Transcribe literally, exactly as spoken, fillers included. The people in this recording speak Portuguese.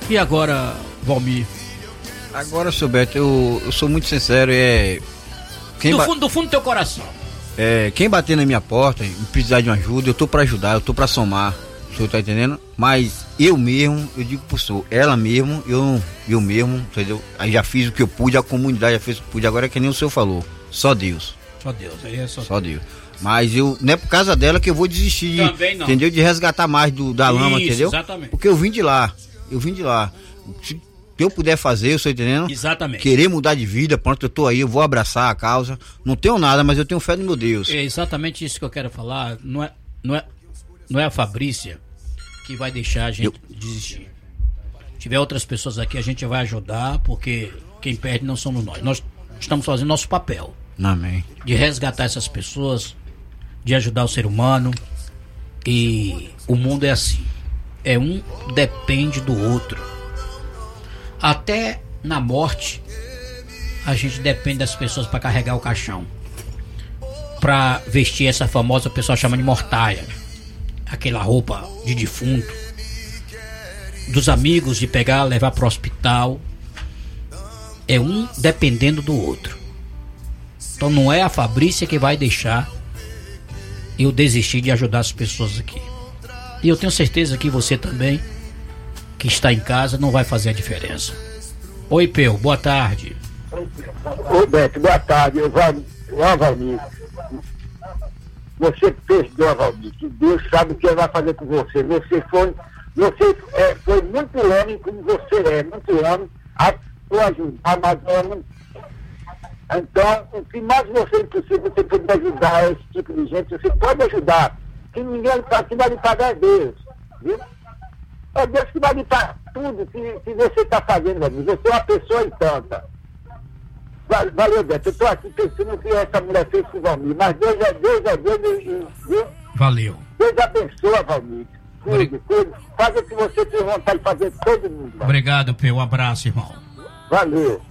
E agora, Valmir? Agora, seu Beto, eu, eu sou muito sincero, é... Quem do, ba... fundo, do fundo do teu coração. É, quem bater na minha porta e precisar de uma ajuda, eu tô pra ajudar, eu tô pra somar. O senhor tá entendendo? Mas eu mesmo, eu digo pro senhor, ela mesmo, eu, eu mesmo, entendeu? Aí já fiz o que eu pude, a comunidade já fez o que pude, agora é que nem o senhor falou. Só Deus. Só Deus, aí é só, só Deus. Mas eu, não é por causa dela que eu vou desistir de, Também não. entendeu? De resgatar mais do, da Isso, lama, entendeu? Exatamente. Porque eu vim de lá, eu vim de lá. Se eu puder fazer, eu tô entendendo? Exatamente. Querer mudar de vida, pronto, eu tô aí, eu vou abraçar a causa. Não tenho nada, mas eu tenho fé no meu Deus. É exatamente isso que eu quero falar. Não é, não é, não é a Fabrícia que vai deixar a gente eu... desistir. Se tiver outras pessoas aqui, a gente vai ajudar, porque quem perde não somos nós. Nós estamos fazendo nosso papel. Amém. De resgatar essas pessoas, de ajudar o ser humano. E o mundo é assim. É um depende do outro. Até na morte, a gente depende das pessoas para carregar o caixão. Para vestir essa famosa, o pessoal chama de mortaia. Aquela roupa de defunto. Dos amigos, de pegar, levar para o hospital. É um dependendo do outro. Então não é a Fabrícia que vai deixar eu desistir de ajudar as pessoas aqui. E eu tenho certeza que você também, que está em casa, não vai fazer a diferença. Oi, Peu, boa tarde. Oi, Beto, boa tarde. Eu, eu, Valmir, você perdoa, Valmir, que Deus sabe o que ele vai fazer com você. Você foi, você é, foi muito homem como você é, muito homem, a ajudar, mas homem. Então, o que mais você possível, você pode ajudar esse tipo de gente, você pode ajudar. Que ninguém que vai lhe pagar é Deus, viu? É Deus que vai lhe pagar tudo que, que você está fazendo, meu amigo. Você é uma pessoa e tanta. Valeu, Beto. Eu estou aqui pensando que essa mulher fez com o Valmir, mas Deus é Deus, é Deus, viu? Valeu. Deus abençoa, Valmir. Cuide, cuide. Faça o que você tem vontade de fazer todo mundo. Valmir. Obrigado, Peu. Um abraço, irmão. Valeu.